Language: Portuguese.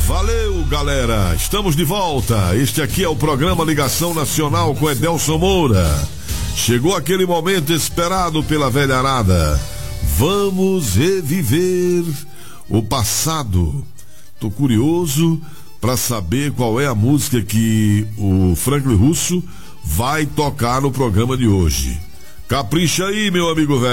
Valeu, galera, estamos de volta. Este aqui é o programa Ligação Nacional com Edelson Moura. Chegou aquele momento esperado pela velharada. Vamos reviver o passado. Tô curioso para saber qual é a música que o Franklin Russo vai tocar no programa de hoje. Capricha aí, meu amigo velho.